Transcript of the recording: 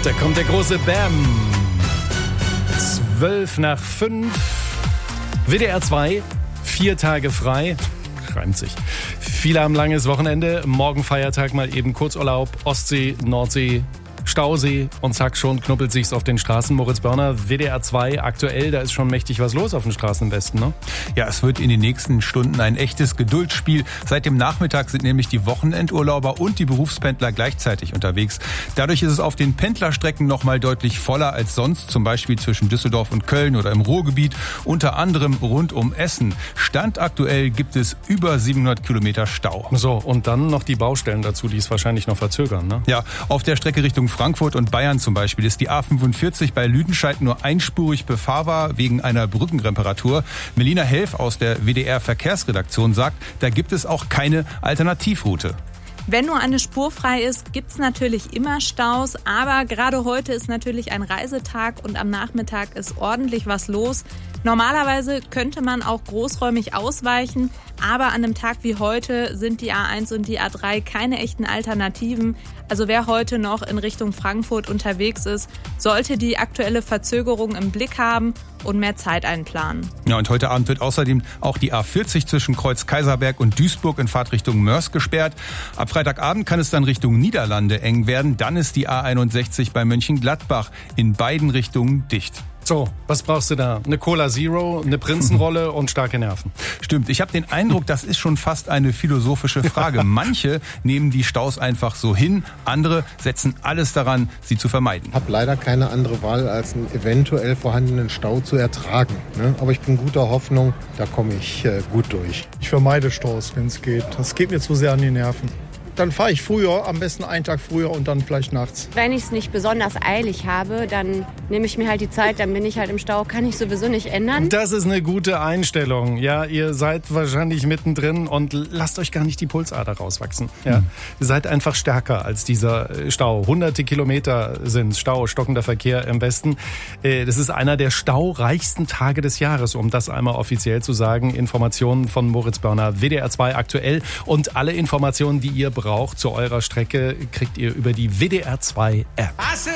Da kommt der große Bam. 5:12. WDR 2, 4 Tage frei. Reimt sich. Viele haben langes Wochenende. Morgen Feiertag, mal eben Kurzurlaub. Ostsee, Nordsee, Stausee und zack, schon knuppelt sich's auf den Straßen. Moritz Börner, WDR 2 aktuell, da ist schon mächtig was los auf den Straßen im Westen, ne? Ja, es wird in den nächsten Stunden ein echtes Geduldsspiel. Seit dem Nachmittag sind nämlich die Wochenendurlauber und die Berufspendler gleichzeitig unterwegs. Dadurch ist es auf den Pendlerstrecken noch mal deutlich voller als sonst, zum Beispiel zwischen Düsseldorf und Köln oder im Ruhrgebiet, unter anderem rund um Essen. Stand aktuell gibt es über 700 Kilometer Stau. So, und dann noch die Baustellen dazu, die es wahrscheinlich noch verzögern, ne? Ja, auf der Strecke Richtung Frankfurt und Bayern zum Beispiel ist die A45 bei Lüdenscheid nur einspurig befahrbar wegen einer Brückenreparatur. Melina Helf aus der WDR Verkehrsredaktion sagt, da gibt es auch keine Alternativroute. Wenn nur eine Spur frei ist, gibt's natürlich immer Staus, aber gerade heute ist natürlich ein Reisetag und am Nachmittag ist ordentlich was los. Normalerweise könnte man auch großräumig ausweichen, aber an einem Tag wie heute sind die A1 und die A3 keine echten Alternativen. Also wer heute noch in Richtung Frankfurt unterwegs ist, sollte die aktuelle Verzögerung im Blick haben und mehr Zeit einplanen. Ja, und heute Abend wird außerdem auch die A40 zwischen Kreuz Kaiserberg und Duisburg in Fahrtrichtung Mörs gesperrt. Ab Freitagabend kann es dann Richtung Niederlande eng werden. Dann ist die A61 bei Mönchengladbach in beiden Richtungen dicht. So, was brauchst du da? Eine Cola Zero, eine Prinzenrolle und starke Nerven. Stimmt, ich habe den Eindruck, das ist schon fast eine philosophische Frage. Manche nehmen die Staus einfach so hin, andere setzen alles daran, sie zu vermeiden. Ich habe leider keine andere Wahl, als einen eventuell vorhandenen Stau zu ertragen. Aber ich bin guter Hoffnung, da komme ich gut durch. Ich vermeide Staus, wenn es geht. Das geht mir zu sehr an die Nerven. Dann fahre ich früher, am besten einen Tag früher und dann vielleicht nachts. Wenn ich es nicht besonders eilig habe, dann nehme ich mir halt die Zeit, dann bin ich halt im Stau, kann ich sowieso nicht ändern. Das ist eine gute Einstellung. Ja, ihr seid wahrscheinlich mittendrin und lasst euch gar nicht die Pulsader rauswachsen. Ja, ihr seid einfach stärker als dieser Stau. Hunderte Kilometer sind Stau, stockender Verkehr im Westen. Das ist einer der staureichsten Tage des Jahres, um das einmal offiziell zu sagen. Informationen von Moritz Börner, WDR 2 aktuell und alle Informationen, die ihr braucht zu eurer Strecke, kriegt ihr über die WDR 2 App.